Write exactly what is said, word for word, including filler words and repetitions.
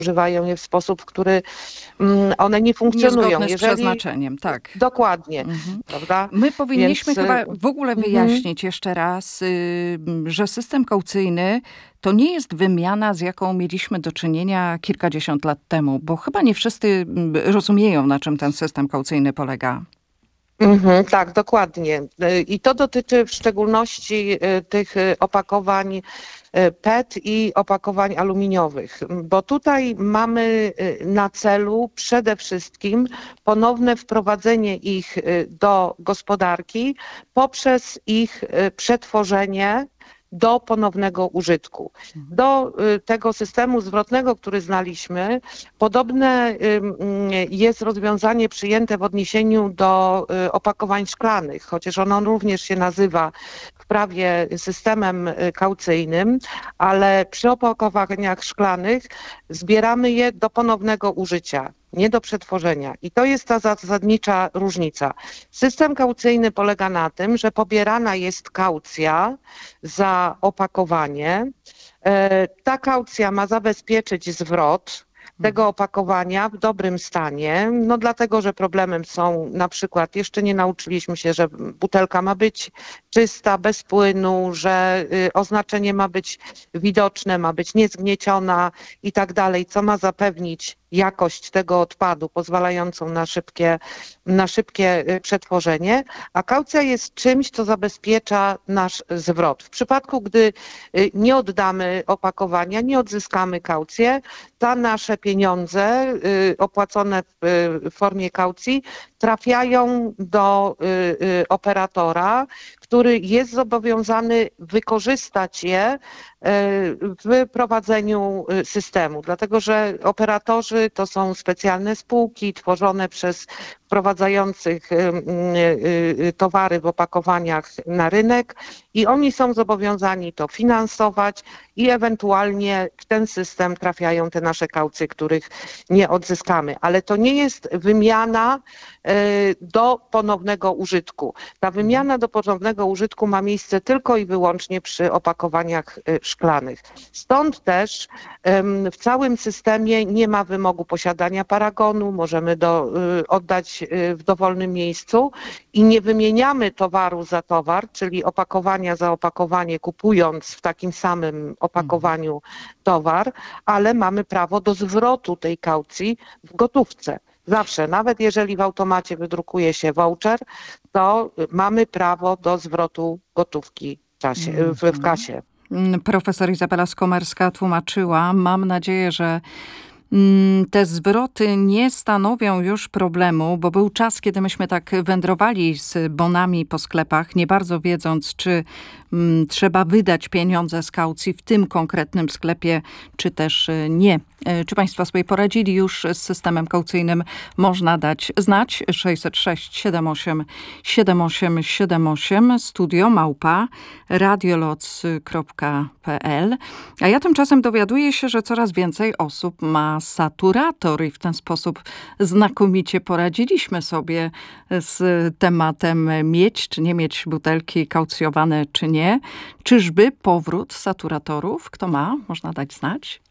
używają je w sposób, w który um, one nie funkcjonują. Niezgodne z Jeżeli... przeznaczeniem, tak. Dokładnie, Mhm. prawda? My powinniśmy Więc, chyba w ogóle wyjaśnić jeszcze raz, że system kaucyjny to nie jest wymiana, z jaką mieliśmy do czynienia kilkadziesiąt lat temu, bo chyba nie wszyscy rozumieją, na czym ten system kaucyjny polega. Mhm, tak, dokładnie. I to dotyczy w szczególności tych opakowań P E T i opakowań aluminiowych, bo tutaj mamy na celu przede wszystkim ponowne wprowadzenie ich do gospodarki poprzez ich przetworzenie do ponownego użytku. Do tego systemu zwrotnego, który znaliśmy, podobne jest rozwiązanie przyjęte w odniesieniu do opakowań szklanych, chociaż ono również się nazywa w prawie systemem kaucyjnym, ale przy opakowaniach szklanych zbieramy je do ponownego użycia, nie do przetworzenia. I to jest ta zasadnicza różnica. System kaucyjny polega na tym, że pobierana jest kaucja za opakowanie. Ta kaucja ma zabezpieczyć zwrot tego opakowania w dobrym stanie, no dlatego, że problemem są na przykład, jeszcze nie nauczyliśmy się, że butelka ma być czysta, bez płynu, że oznaczenie ma być widoczne, ma być niezgnieciona i tak dalej, co ma zapewnić jakość tego odpadu pozwalającą na szybkie, na szybkie przetworzenie, a kaucja jest czymś, co zabezpiecza nasz zwrot. W przypadku, gdy nie oddamy opakowania, nie odzyskamy kaucję, to nasze pieniądze opłacone w formie kaucji trafiają do operatora, który jest zobowiązany wykorzystać je w prowadzeniu systemu, dlatego że operatorzy to są specjalne spółki tworzone przez wprowadzających towary w opakowaniach na rynek i oni są zobowiązani to finansować i ewentualnie w ten system trafiają te nasze kaucje, których nie odzyskamy. Ale to nie jest wymiana do ponownego użytku. Ta wymiana do ponownego użytku ma miejsce tylko i wyłącznie przy opakowaniach szklanych. Stąd też w całym systemie nie ma wymogu posiadania paragonu, możemy do, oddać w dowolnym miejscu i nie wymieniamy towaru za towar, czyli opakowania za opakowanie, kupując w takim samym opakowaniu towar, ale mamy prawo do zwrotu tej kaucji w gotówce. Zawsze, nawet jeżeli w automacie wydrukuje się voucher, to mamy prawo do zwrotu gotówki w, czasie, w, w kasie. Profesor Izabela Skomerska tłumaczyła, mam nadzieję, że te zwroty nie stanowią już problemu, bo był czas, kiedy myśmy tak wędrowali z bonami po sklepach, nie bardzo wiedząc, czy m, trzeba wydać pieniądze z kaucji w tym konkretnym sklepie, czy też nie. Czy Państwo sobie poradzili już z systemem kaucyjnym? Można dać znać. sześćset sześć siedem osiem siedem osiem siedem osiem, studio małpa radioloc kropka p l. A ja tymczasem dowiaduję się, że coraz więcej osób ma saturator i w ten sposób znakomicie poradziliśmy sobie z tematem mieć czy nie mieć butelki kaucjowane czy nie. Czyżby powrót saturatorów? Kto ma? Można dać znać.